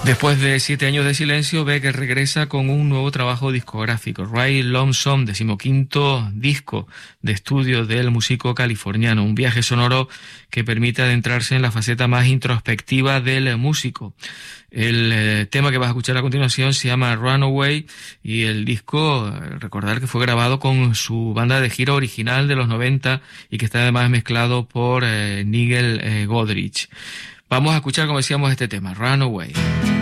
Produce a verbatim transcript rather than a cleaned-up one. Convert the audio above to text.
Después de siete años de silencio, Beck regresa con un nuevo trabajo discográfico, Ride Lonesome, decimoquinto disco de estudio del músico californiano, un viaje sonoro que permite adentrarse en la faceta más introspectiva del músico. El eh, tema que vas a escuchar a continuación se llama Runaway y el disco, eh, recordar que fue grabado con su banda de gira original de los noventa y que está además mezclado por eh, Nigel eh, Godrich. Vamos a escuchar, como decíamos, este tema, Runaway.